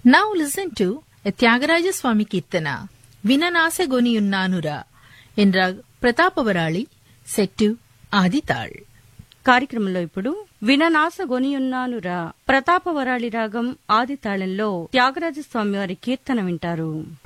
Now listen to a Tyagaraja Swami Kirtana, Vinanasagoniunnanura, in Rag Pratapavarali, set to Adital. కార్యక్రమంలో ఇప్పుడు విననాసగొనియున్నానురా ప్రతాపవరాళి రాగం ఆది తాళంలో త్యాగరాజస్వామి వారి కీర్తన వింటారు.